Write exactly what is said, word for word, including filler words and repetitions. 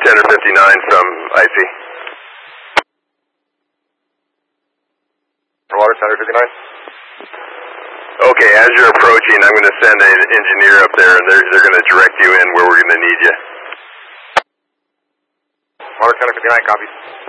Center fifty-nine from I C. Water Center fifty-nine. Okay, as you're approaching, I'm going to send an engineer up there, and they're, they're going to direct you in where we're going to need you. Water Center fifty-nine, copy.